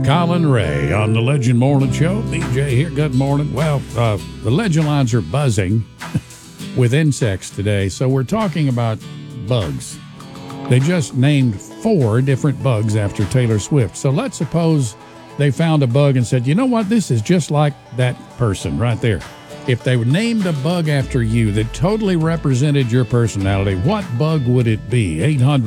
Colin Ray on the Legend Morning Show. BJ here. Good morning. Well, the Legend lines are buzzing with insects today, so we're talking about bugs. They just named 4 different bugs after Taylor Swift. So let's suppose they found a bug and said, you know what, this is just like that person right there. If they named a bug after you that totally represented your personality, what bug would it be?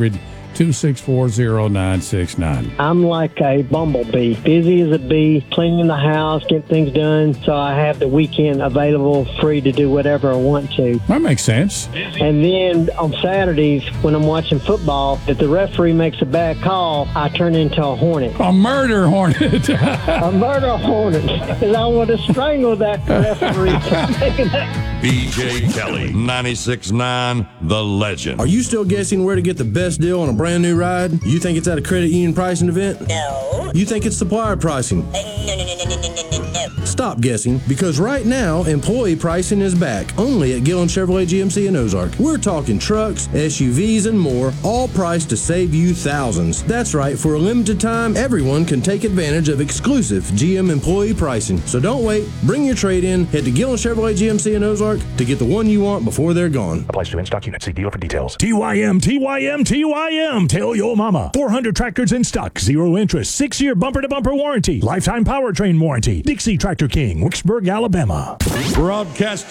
800-264-0969. I'm like a bumblebee, busy as a bee, cleaning the house, getting things done, so I have the weekend available, free to do whatever I want to. That makes sense. And then on Saturdays, when I'm watching football, if the referee makes a bad call, I turn into a hornet. A murder hornet. A murder hornet. Because I want to strangle that referee. BJ Kelly, 96.9, The Legend. Are you still guessing where to get the best deal on a brand new ride? You think it's at a credit union pricing event? No. You think it's supplier pricing? No. Stop guessing, because right now, employee pricing is back, only at Gillen Chevrolet GMC in Ozark. We're talking trucks, SUVs, and more, all priced to save you thousands. That's right, for a limited time, everyone can take advantage of exclusive GM employee pricing. So don't wait, bring your trade-in, head to Gillen Chevrolet GMC in Ozark to get the one you want before they're gone. Applies to in-stock units. See dealer for details. TYM. Tell your mama. 400 tractors in stock. 0 interest. 6-year bumper-to-bumper warranty. Lifetime powertrain warranty. Dixie Tractor King, Wicksburg, Alabama. Broadcast